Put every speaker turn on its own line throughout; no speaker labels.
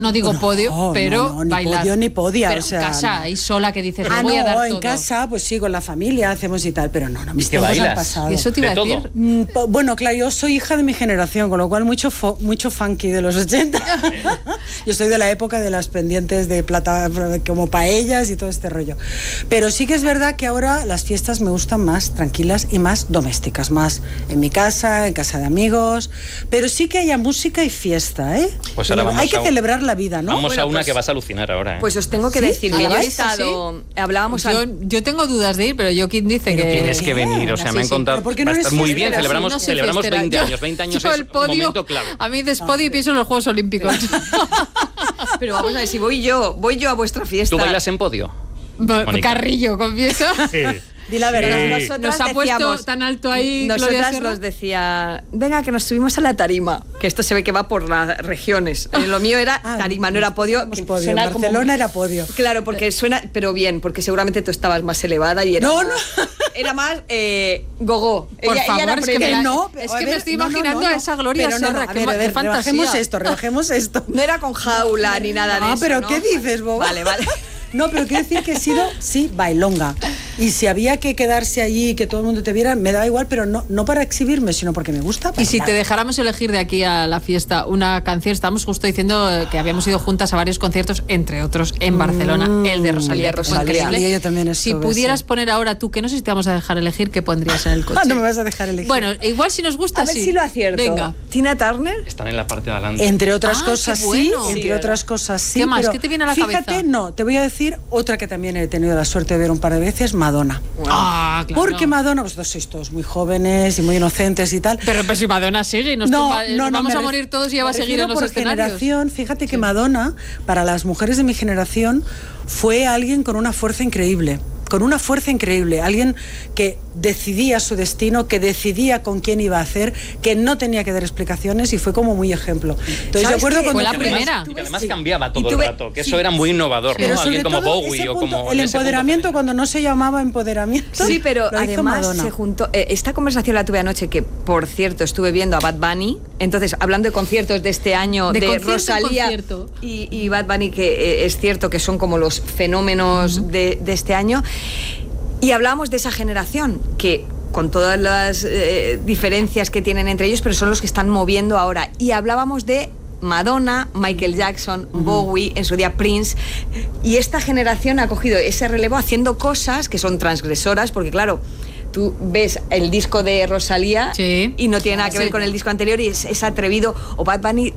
No digo podio, pero
ni
bailar.
podio ni podia,
pero
o sea,
en casa,
no.
ahí sola, que dices, voy a dar
no,
todo.
en casa, pues sí, con la familia hacemos y tal, pero no, mis
¿Qué
tiempos han
bailas?
pasado.
¿Y eso te iba a decir?
Bueno, claro, yo soy hija de mi generación, con lo cual mucho funky de los 80. Yo soy de la época de las pendientes de plata, como paellas y todo este rollo. Pero sí que es verdad que ahora las fiestas me gustan más tranquilas y más domésticas, más en mi casa, en casa de amigos, pero sí que haya música y fiesta, ¿eh?
Pues ahora vamos
hay que celebrar la vida, ¿no?
Vamos a una
pues,
que vas a alucinar ahora, ¿eh?
Pues os tengo que decir que yo he estado... Hablábamos
yo tengo dudas de ir, pero yo quien dice que...
Tienes que venir, o sea, me han contado...
¿Por qué no
va a estar
eres
muy bien,
fiestera?
celebramos 20 años. 20 años es
el podio,
un momento clave.
A mí dices podio y pienso en los Juegos Olímpicos.
Pero vamos a ver, si voy yo a vuestra fiesta...
¿Tú bailas en podio? Mónica.
Carrillo, confieso.
Sí.
Di la verdad.
Nosotras
Nos ha puesto
decíamos,
tan alto ahí Gloria
nosotras
Serra.
nos decía, venga, que nos subimos a la tarima, que esto se ve que va por las regiones. Lo mío era tarima, no era podio. Que
Podio.
suena
En Barcelona era podio.
Claro, porque suena, pero bien, porque seguramente tú estabas más elevada y era
No,
más,
no.
era más gogó.
Por favor,
era
es que
premio.
me estoy imaginando a esa Gloria
Pero no,
Serra,
a ver,
qué fantasía.
rebajemos esto.
No era con jaula ni nada de eso.
Pero
¿no?
¿qué dices, boba?
Vale.
No, pero quiero decir que he sido, sí, bailonga. Y si había que quedarse allí y que todo el mundo te viera, me daba igual, pero no para exhibirme, sino porque me gusta bailar.
Y si te dejáramos elegir de aquí a la fiesta una canción, estábamos justo diciendo que habíamos ido juntas a varios conciertos, entre otros en Barcelona, el de Rosalía.
Yo también estuve,
si pudieras poner ahora tú, que no sé si te vamos a dejar elegir, ¿qué pondrías en el coche?
No me vas a dejar elegir.
Bueno, igual si nos gusta,
A ver
sí.
si lo acierto.
Venga.
Tina Turner.
Están en la parte de adelante.
Entre otras
Ah,
cosas
qué bueno.
sí, entre otras cosas sí.
¿Qué más?
pero
¿Qué te viene a la
fíjate,
cabeza?
no, te voy a decir otra que también he tenido la suerte de ver un par de veces, Madonna.
Ah, claro.
Porque Madonna, vosotros sois todos muy jóvenes y muy inocentes y tal.
Pero si Madonna sigue y nos vamos a morir todos y ella va a seguir en los
por
escenarios.
generación, fíjate que Madonna, para las mujeres de mi generación, fue alguien con una fuerza increíble. Alguien que decidía su destino, que decidía con quién iba a hacer, que no tenía que dar explicaciones y fue como muy ejemplo. Entonces yo recuerdo cuando
fue la primera.
Y que además cambiaba todo el rato, que eso era muy innovador,
pero
¿no? Alguien
sobre
como
todo
Bowie
ese
o
punto,
como...
el
en ese
empoderamiento
punto
cuando no se llamaba empoderamiento.
Sí, pero
lo hizo
además
Madonna.
se juntó. Esta conversación la tuve anoche, que por cierto estuve viendo a Bad Bunny. Entonces, hablando de conciertos de este año, de Rosalía y Bad Bunny, que es cierto que son como los fenómenos de este año. Y hablábamos de esa generación que, con todas las diferencias que tienen entre ellos, pero son los que están moviendo ahora. Y hablábamos de Madonna, Michael Jackson, Bowie, en su día Prince, y esta generación ha cogido ese relevo haciendo cosas que son transgresoras, porque claro, tú ves el disco de Rosalía y no tiene nada que ver con el disco anterior y es atrevido. O Bad Bunny,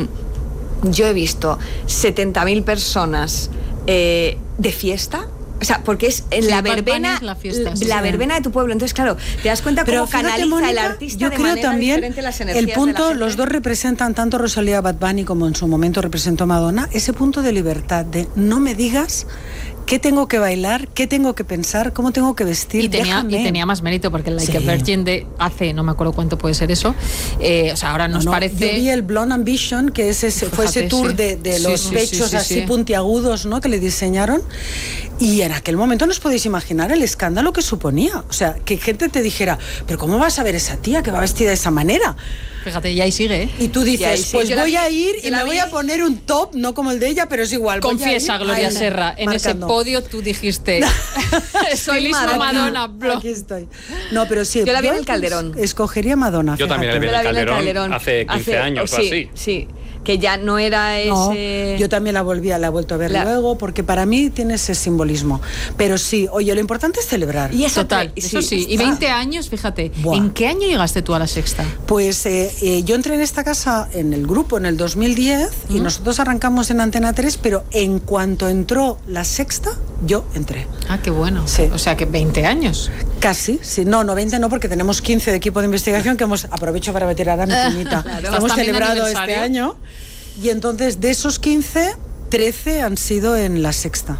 yo he visto 70.000 personas de fiesta. O sea, porque es la verbena, la verbena de tu pueblo. Entonces, claro, te das cuenta cómo canaliza, Mónica, el artista
yo
de
creo
manera
también
diferente las energías
el punto,
de la gente.
los dos representan, tanto Rosalía Bad Bunny como en su momento representó Madonna, ese punto de libertad, de no me digas qué tengo que bailar, qué tengo que pensar, cómo tengo que vestir.
Y tenía más mérito, porque el Like a Virgin de hace, no me acuerdo cuánto puede ser eso, o sea, ahora nos parece...
Yo vi el Blonde Ambition, que fue ese tour de los pechos así puntiagudos, ¿no?, que le diseñaron, y en aquel momento no os podéis imaginar el escándalo que suponía. O sea, que gente te dijera, pero ¿cómo vas a ver esa tía que va vestida de esa manera?
Fíjate, y ahí sigue, ¿eh?
Y tú dices, pues voy a ir y me voy a
vi.
poner un top, no como el de ella, pero es igual.
Confiesa, Gloria Serra, en ese podio tú dijiste, soy Madonna.
Aquí estoy. No, pero sí.
Yo la vi en el Calderón.
Escogería Madonna.
Yo también la vi en el Calderón hace 15 años o así.
Sí, que ya no era ese...
Yo también la he vuelto a ver luego, porque para mí tiene ese simbolismo. Pero sí, oye, lo importante es celebrar.
Y
total, eso sí. Y 20 años, fíjate. Buah. ¿En qué año llegaste tú a La Sexta?
Pues yo entré en esta casa, en el grupo, en el 2010, y nosotros arrancamos en Antena 3, pero en cuanto entró La Sexta, yo entré.
Ah, qué bueno.
Sí.
O sea, que 20 años.
Casi, sí. No, 20 no, porque tenemos 15 de equipo de investigación que aprovecho para meter a mi cuñita.
Claro.
Hemos celebrado este año. Y entonces, de esos 15, 13 han sido en La Sexta.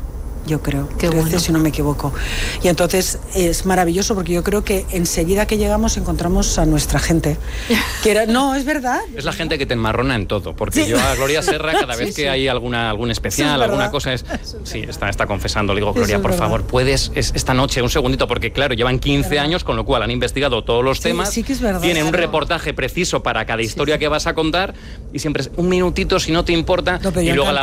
yo creo.
13,
bueno. Si no me equivoco. Y entonces es maravilloso porque yo creo que enseguida que llegamos encontramos a nuestra gente. No, es verdad.
Es la gente que te enmarrona en todo, porque yo a Gloria Serra cada vez que hay algún especial, alguna cosa está confesando. Le digo, Gloria, por favor, puedes esta noche un segundito, porque claro, llevan 15 años, con lo cual han investigado todos los temas.
Sí que es verdad.
Tienen un reportaje preciso para cada historia que vas a contar y siempre es un minutito si no te importa y luego